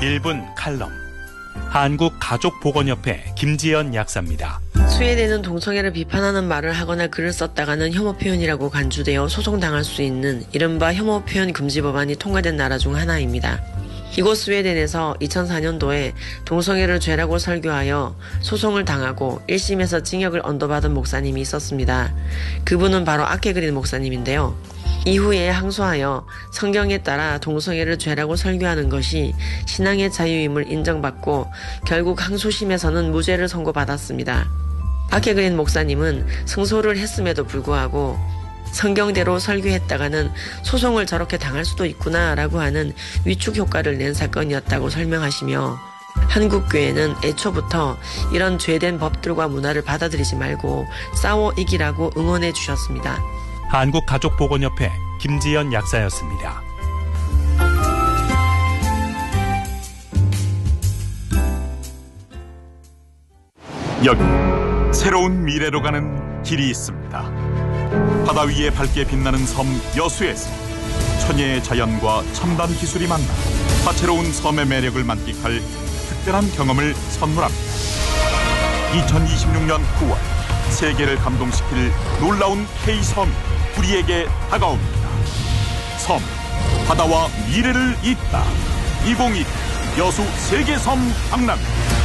1분 칼럼. 한국가족보건협회 김지연 약사입니다. 스웨덴은 동성애를 비판하는 말을 하거나 글을 썼다가는 혐오 표현이라고 간주되어 소송당할 수 있는 이른바 혐오 표현 금지 법안이 통과된 나라 중 하나입니다. 이곳 스웨덴에서 2004년도에 동성애를 죄라고 설교하여 소송을 당하고 1심에서 징역을 언도받은 목사님이 있었습니다. 그분은 바로 아케그린 목사님인데요. 이후에 항소하여 성경에 따라 동성애를 죄라고 설교하는 것이 신앙의 자유임을 인정받고 결국 항소심에서는 무죄를 선고받았습니다. 아케그린 목사님은 승소를 했음에도 불구하고 성경대로 설교했다가는 소송을 저렇게 당할 수도 있구나 라고 하는 위축 효과를 낸 사건이었다고 설명하시며 한국교회는 애초부터 이런 죄된 법들과 문화를 받아들이지 말고 싸워 이기라고 응원해 주셨습니다. 한국가족보건협회 김지연 약사였습니다. 여기 새로운 미래로 가는 길이 있습니다. 바다 위에 밝게 빛나는 섬 여수에서 천혜의 자연과 첨단 기술이 만나 다채로운 섬의 매력을 만끽할 특별한 경험을 선물합니다. 2026년 9월 세계를 감동시킬 놀라운 K섬이 우리에게 다가옵니다. 섬, 바다와 미래를 잇다. 2022 여수 세계섬 박람.